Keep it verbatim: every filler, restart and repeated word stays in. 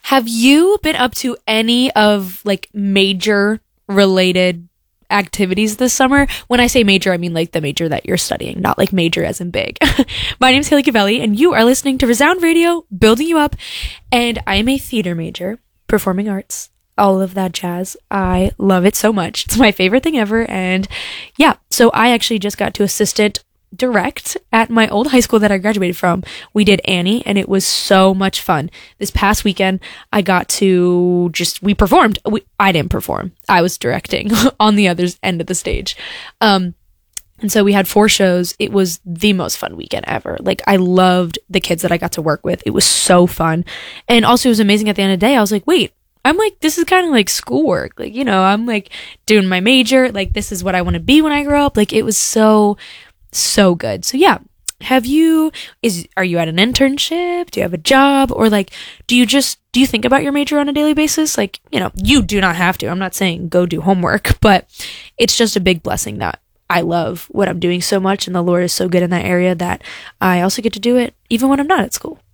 Have you been up to any of like major related activities this summer? When I say major, I mean like the major that you're studying, not like major as in big. My name is Haley Cavelli, and you are listening to Resound Radio, building you up. And I am a theater major, performing arts, all of that jazz. I love it so much. It's my favorite thing ever. And yeah, so I actually just got to assistant direct at my old high school that I graduated from. We did Annie, and it was so much fun. This past weekend, I got to just, we performed. We, I didn't perform. I was directing on the other end of the stage. Um, and so we had four shows. It was the most fun weekend ever. Like, I loved the kids that I got to work with. It was so fun. And also it was amazing at the end of the day. I was like, wait, I'm like, this is kind of like schoolwork. Like, you know, I'm like doing my major. Like, this is what I want to be when I grow up. Like, it was so So good. So yeah, have you, is, are you at an internship? Do you have a job? Or like, do you just, do you think about your major on a daily basis? Like, you know, you do not have to. I'm not saying go do homework, but it's just a big blessing that I love what I'm doing so much, and the Lord is so good in that area that I also get to do it even when I'm not at school.